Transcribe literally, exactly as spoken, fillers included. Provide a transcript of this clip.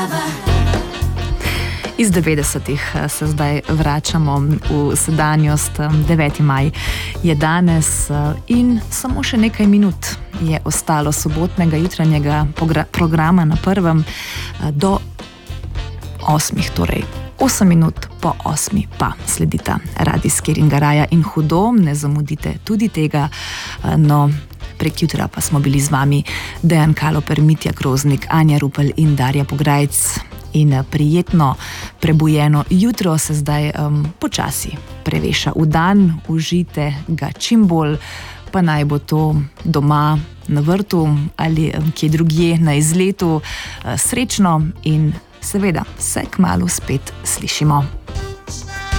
Iz devetdesetih se zdaj vračamo v sedanjost. deveti maj je danes in samo še nekaj minut je ostalo sobotnega jutranjega programa na prvem do osmih, torej osem minut po osmi pa sledita radijski Ringaraja in Hudo. Ne zamudite tudi tega, no prek jutra pa smo bili z vami Dejan Kaloper, Mitja Groznik, Anja Rupel in Darja Pograjc. In prijetno prebujeno jutro se zdaj um, počasi preveša v dan, užijte ga čim bolj, pa naj bo to doma, na vrtu ali um, kje drugje na izletu. Uh, srečno in seveda se kmalu spet slišimo.